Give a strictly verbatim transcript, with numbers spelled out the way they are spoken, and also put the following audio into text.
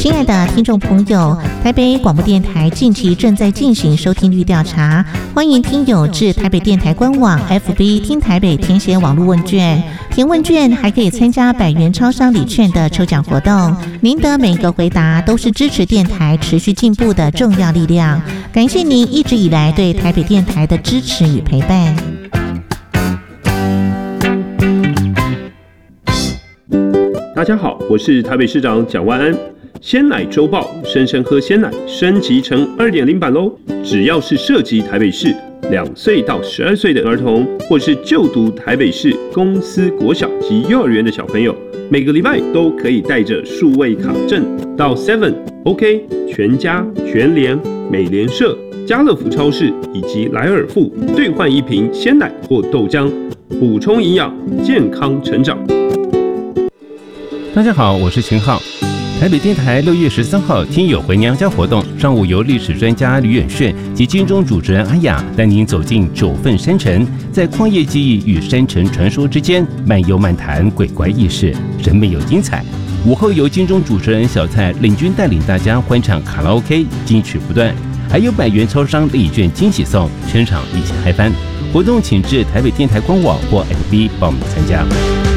亲爱的听众朋友，台北广播电台近期正在进行收听率调查，欢迎听友至台北电台官网 F B 听台北填写网络问卷，填问卷还可以参加百元超商礼券的抽奖活动，您的每个回答都是支持电台持续进步的重要力量。感谢您一直以来对台北电台的支持与陪伴。 大家好，我是台北市长蒋万安。鲜奶周报，生生喝鲜奶升级成 二点零 版咯，只要是涉及台北市两岁到十二岁的儿童，或是就读台北市公司国小及幼儿园的小朋友，每个礼拜都可以带着数位卡证到 seven、OK、全家、全联、美联社、家乐福超市以及莱尔富兑换一瓶鲜奶或豆浆，补充营养，健康成长。 大家好，我是秦浩。台北电台六月十三号听友回娘家活动，上午由历史专家吕远炫及金钟主持人阿雅带您走进九份山城，在旷野记忆与山城传说之间漫游漫谈鬼怪轶事，人美又精彩。午后由金钟主持人小蔡领军带领大家欢唱卡拉 OK， 金曲不断，还有百元超商礼券惊喜送，全场一起嗨翻。活动请至台北电台官网或 F B 报名参加。